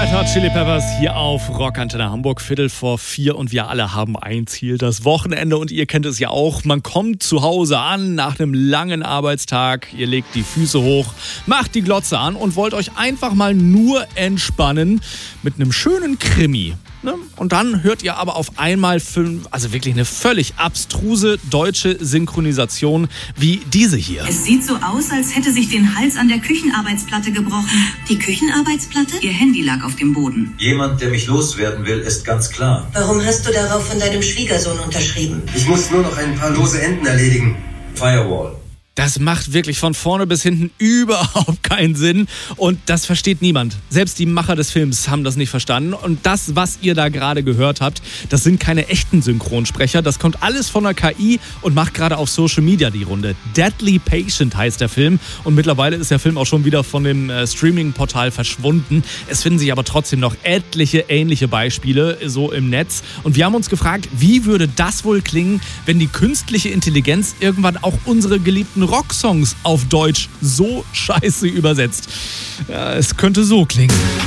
Red Hot Chili Peppers hier auf Rockantenne Hamburg, 3:45 und wir alle haben ein Ziel, das Wochenende und ihr kennt es ja auch, man kommt zu Hause an nach einem langen Arbeitstag, ihr legt die Füße hoch, macht die Glotze an und wollt euch einfach mal nur entspannen mit einem schönen Krimi. Ne? Und dann hört ihr aber auf einmal wirklich eine völlig abstruse deutsche Synchronisation wie diese hier. Es sieht so aus, als hätte sich den Hals an der Küchenarbeitsplatte gebrochen. Die Küchenarbeitsplatte? Ihr Handy lag auf dem Boden. Jemand, der mich loswerden will, ist ganz klar. Warum hast du darauf von deinem Schwiegersohn unterschrieben? Ich muss nur noch ein paar lose Enden erledigen. Firewall. Das macht wirklich von vorne bis hinten überhaupt keinen Sinn und das versteht niemand. Selbst die Macher des Films haben das nicht verstanden und das, was ihr da gerade gehört habt, das sind keine echten Synchronsprecher. Das kommt alles von der KI und macht gerade auf Social Media die Runde. Deadly Patient heißt der Film und mittlerweile ist der Film auch schon wieder von dem Streaming-Portal verschwunden. Es finden sich aber trotzdem noch etliche ähnliche Beispiele so im Netz und wir haben uns gefragt, wie würde das wohl klingen, wenn die künstliche Intelligenz irgendwann auch unsere geliebten Rocksongs auf Deutsch so scheiße übersetzt. Ja, es könnte so klingen.